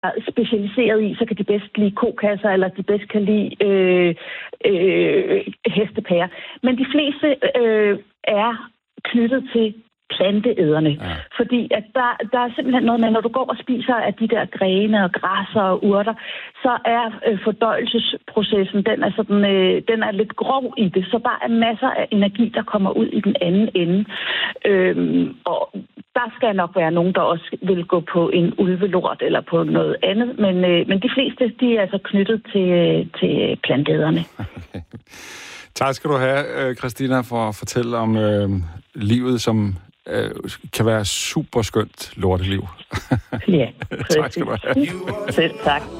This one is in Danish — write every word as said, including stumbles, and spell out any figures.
specialiseret i, så kan de bedst lide kokasser, eller de bedst kan lide øh, øh, hestepærer. Men de fleste øh, er knyttet til planteæderne. Ja. Fordi at der, der er simpelthen noget med, når du går og spiser af de der grene og græsser og urter, så er øh, fordøjelsesprocessen, den er, sådan, øh, den er lidt grov i det, så der er masser af energi, der kommer ud i den anden ende. Øhm, og der skal nok være nogen, der også vil gå på en ulvelort eller på noget andet, men, øh, men de fleste, de er altså knyttet til, til planteæderne. Okay. Tak skal du have, Christina, for at fortælle om øh, livet, som øh, kan være super skønt lorteliv. Ja, tak skal du have. Selv tak.